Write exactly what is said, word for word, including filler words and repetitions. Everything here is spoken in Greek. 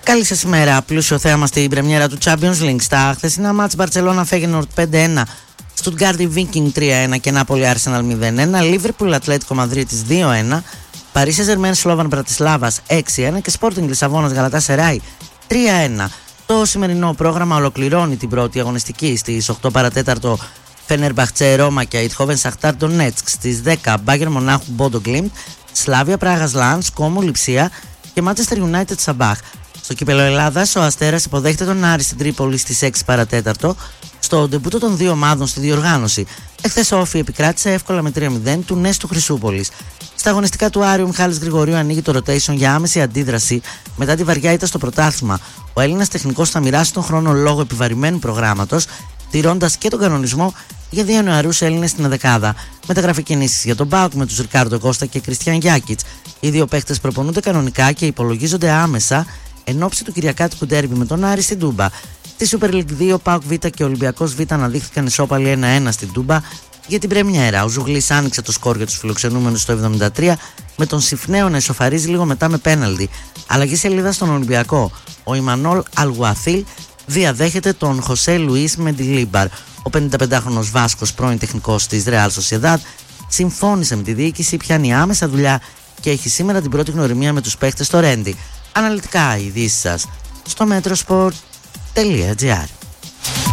Καλή σας ημέρα. Πλούσιο θέαμα στην πρεμιέρα του Champions League. Στα χθεσινά μάτς Μπαρτσελώνα Φέγενορντ πέντε ένα, Στουτγκάρντι Βίκινγκ τρία ένα και Νάπολη Άρσεναλ μηδέν ένα, Λίβερπουλ Ατλέτικο Μαδρίτης δύο ένα, Παρίσι Σεν-Ζερμέν Σλόβαν Μπρατισλάβας έξι ένα και Sporting Λισαβόνας Γαλατάσεράι τρία ένα. Το σημερινό πρόγραμμα ολοκληρώνει την πρώτη αγωνιστική. Στις οκτώ παρατέταρτο Φενερμπαχτσε Ρώμα και Αιτχόβεν Σαχτάρ Ντονέτσκ. Στις δέκα Μπάγερ Μονάχου Μπόντο Γκλίμπ, Σλάβια Πράγας Λανς, Κόμο Λιψία και Manchester United Σαμπάχ. Στο κύπελλο Ελλάδας, ο Αστέρας υποδέχεται τον Άρη στην Τρίπολη στις έξι παρατέταρτο, στο ντεμπούτο των δύο ομάδων στη διοργάνωση. Εχθές ο Όφη επικράτησε εύκολα με τρία μηδέν του Νέστου Χρυσούπολης. Στα αγωνιστικά του Άρη, ο Μιχάλης Γρηγορίου ανοίγει το rotation για άμεση αντίδραση μετά τη βαριά ήττα στο πρωτάθλημα. Ο Έλληνας τεχνικός θα μοιράσει τον χρόνο λόγω επιβαρημένου προγράμματος, τηρώντας και τον κανονισμό για δύο νεαρούς Έλληνες στην δεκάδα. Μεταγραφή κινήσεις για τον ΠΑΟΚ με τους Ρικάρντο Κώστα και Κριστιαν Γιάκιτς. Οι δύο παίχτες προπονούνται κανονικά και υπολογίζονται άμεσα εν ώψη του κυριακάτικου ντέρμπι με τον Άρη στην Τούμπα. Στη Super League δύο, ΠΑΟΚ Β και Ολυμπιακός Β αναδείχθηκαν ισόπαλοι ένα ένα στην Τούμπα για την πρεμιέρα. Ο Ζουγλής άνοιξε το σκορ για τους φιλοξενούμενους στο εβδομήντα τρία, με τον Συφνέο να ισοφαρίζει λίγο μετά με πέναλτι. Αλλαγή σελίδα στον Ολυμπιακό. Ο Ιμανόλ Αλγουαθίλ διαδέχεται τον Χωσέ Λουίς Μεντιλίμπαρ. Ο πενηνταπεντάχρονος Βάσκος, πρώην τεχνικός της Ρεάλ Σοσιεδάδ, συμφώνησε με τη διοίκηση, πιάνει άμεσα δουλειά και έχει σήμερα την πρώτη γνωριμία με τους παίχτες στο Ρέντι. Αναλυτικά οι ειδήσεις σας στο metrosport τελεία gr.